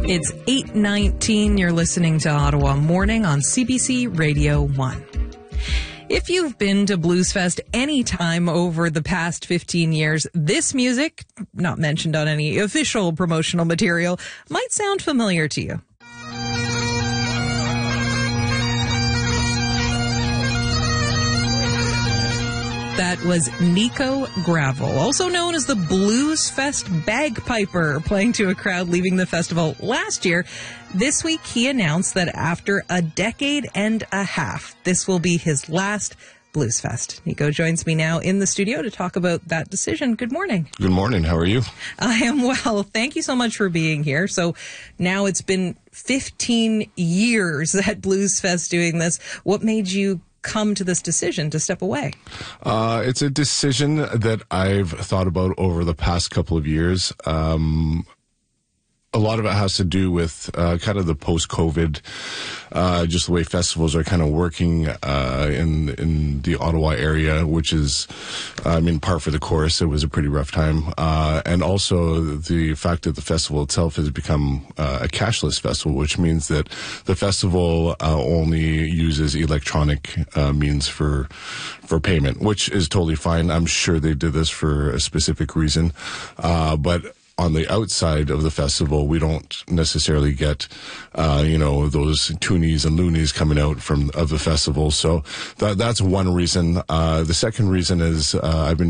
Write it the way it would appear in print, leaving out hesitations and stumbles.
It's 8:19. You're listening to Ottawa Morning on CBC Radio 1. If you've been to Bluesfest any time over the past 15 years, this music, not mentioned on any official promotional material, might sound familiar to you. That was Nico Gravel, also known as the Bluesfest bagpiper, playing to a crowd leaving the festival last year. This week, he announced that after a decade and a half, this will be his last Bluesfest. Nico joins me now in the studio to talk about that decision. Good morning. Good morning. How are you? I am well. Thank you so much for being here. So now it's been 15 years at Bluesfest doing this. What made you come to this decision to step away? It's a decision that I've thought about over the past couple of years. A lot of it has to do with kind of the post-COVID, just the way festivals are kind of working in the Ottawa area, which is, par for the course. It was a pretty rough time. And also the fact that the festival itself has become a cashless festival, which means that the festival only uses electronic means for payment, which is totally fine. I'm sure they did this for a specific reason. But on the outside of the festival, we don't necessarily get, those toonies and loonies coming out of the festival. So that's one reason. The second reason is I've been